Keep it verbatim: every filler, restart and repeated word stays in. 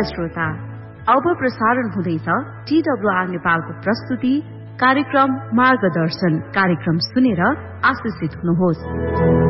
प्रिय श्रोता, अब प्रसारण हुँदैछ टीडब्ल्यूआर नेपालको प्रस्तुति कार्यक्रम मार्गदर्शन। कार्यक्रम सुनेर आशिषित हुनुहोस्।